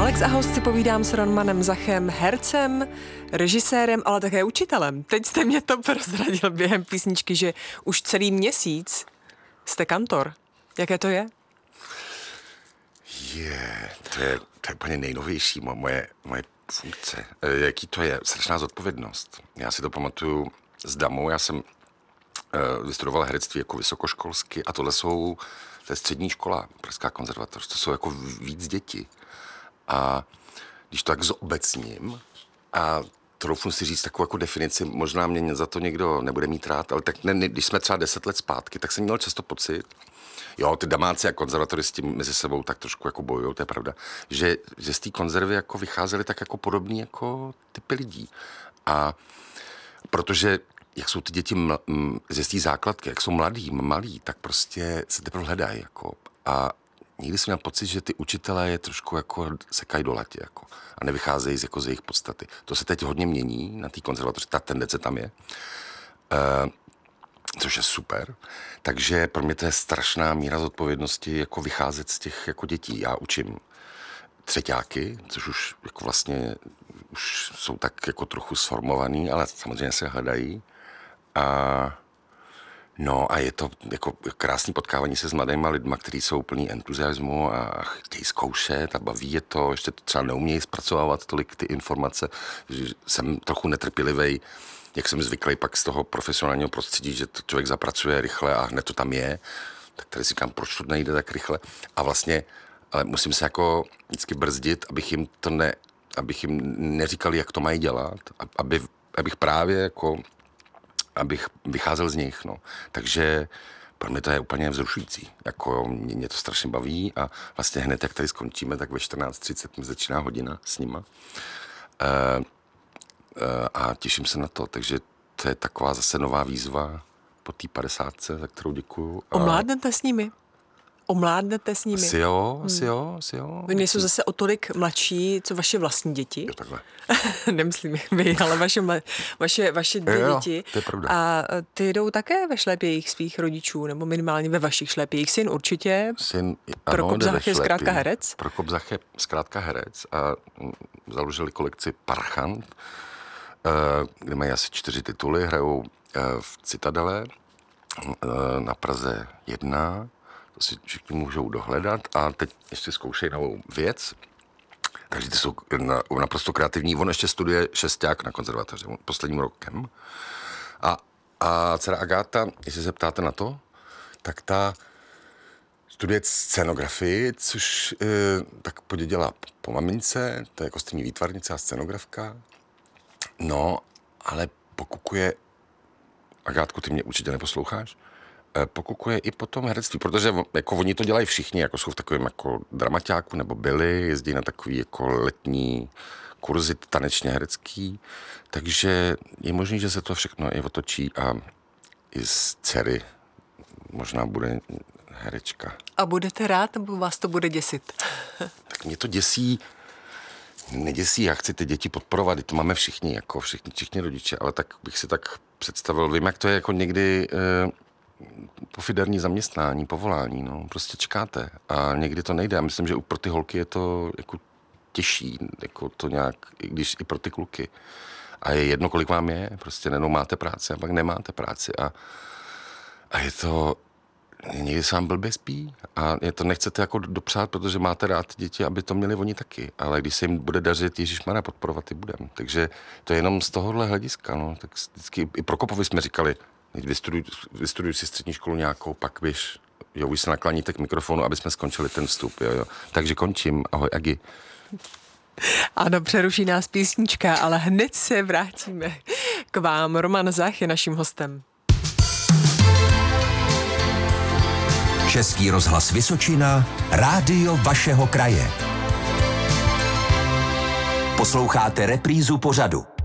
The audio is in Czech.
Alex a host si povídám s Romanem Zachem, hercem, režisérem, ale také učitelem. Teď jste mě to prozradil během písničky, že už celý měsíc jste kantor. Jaké to je? To je úplně nejnovější moje funkce. Jaký to je? Strašná zodpovědnost. Já si to pamatuju s Damou. Já jsem vystudoval herectví jako vysokoškolsky a to je střední škola, Pražská konzervatoř. To jsou jako víc děti. A když to tak zobecním a troufnu si říct takovou jako definici, možná mě za to někdo nebude mít rád, ale tak když jsme třeba 10 let zpátky, tak jsem měl často pocit, jo, ty damáci a konzervatoristi mezi sebou tak trošku jako bojujou, to je pravda, že z té konzervy jako vycházely tak jako podobný jako typy lidí. A protože jak jsou ty děti ze té základky, jak jsou malí, tak prostě se teprve hledají jako. A někdy jsem měl pocit, že ty učitelé je trošku jako sekají do latě jako, a nevycházejí jako z jejich podstaty. To se teď hodně mění na té konzervatoři, ta tendence tam je, což je super. Takže pro mě to je strašná míra zodpovědnosti jako vycházet z těch jako dětí. Já učím třeťáky, což už jako vlastně už jsou tak jako trochu sformovaný, ale samozřejmě se hledají. No a je to jako krásný potkávání se s mladýma lidma, kteří jsou plní entuziasmu a chtějí zkoušet a baví je to, ještě to třeba neumějí zpracovávat tolik ty informace, že jsem trochu netrpělivej, jak jsem zvyklý pak z toho profesionálního prostředí, že to člověk zapracuje rychle a hned to tam je, tak tady si říkám, proč to nejde tak rychle a vlastně, ale musím se jako vždycky brzdit, abych jim neříkal, jak to mají dělat, abych právě jako abych vycházel z nich, no. Takže pro mě to je úplně vzrušující. Jako mě to strašně baví a vlastně hned, jak tady skončíme, tak ve 14:30 mi začíná hodina s nima. A těším se na to, takže to je taková zase nová výzva po té 50, za kterou děkuju. Omládnete s nimi? Asi jo. Vy nejsou zase o tolik mladší, co vaše vlastní děti? Jo, takhle. Nemyslím vy, ale vaše dvě děti. To je pravda. A ty jdou také ve šlépějích svých rodičů, nebo minimálně ve vašich šlépějích. Syn určitě. Prokop Zach je zkrátka herec. Prokop Zach je zkrátka herec a založili kolekci Parchant, kde mají asi 4 tituly, hrajou v Citadele na Praze 1, to si všichni můžou dohledat a teď ještě zkoušejí novou věc, takže ty jsou naprosto kreativní. On ještě studuje šesták na konzervatoři posledním rokem a dcera Agáta, jestli se ptáte na to, tak ta studuje scenografii, což tak poděděla po mamince, to je kostýmní výtvarnice a scenografka. No, ale pokukuje, Agátku, ty mě určitě neposloucháš, pokukuje i po tom herectví, protože jako oni to dělají všichni, jako jsou v takovém jako dramaťáku nebo byli, jezdí na takový jako letní kurzy tanečně herecký, takže je možný, že se to všechno i otočí a i z dcery možná bude herečka. A budete rád, nebo vás to bude děsit? Tak mě to neděsí, já chci ty děti podporovat, to máme všichni, jako všichni rodiče, ale tak bych si tak představil, vím, jak to je jako někdy pofiderní zaměstnání, povolání, no, prostě čekáte a někdy to nejde. Já myslím, že pro ty holky je to jako těžší, jako to nějak, i když i pro ty kluky. A je jedno, kolik vám je, prostě nenou máte práci a pak nemáte práci a je to, někdy se vám blbě spí a je to nechcete jako dopřát, protože máte rád děti, aby to měli oni taky, ale když se jim bude dařit, ježišmarja, podporovat i budem. Takže to je jenom z tohohle hlediska, no, tak vždycky i Prokopovi jsme říkali, vystuduj si střední školu nějakou, pak běž, jo, už se nakláníte k mikrofonu, aby jsme skončili ten vstup, jo. Takže končím, ahoj Agi. Ano, přeruší nás písnička, ale hned se vrátíme k vám. Roman Zach je naším hostem. Český rozhlas Vysočina, rádio vašeho kraje. Posloucháte reprízu pořadu.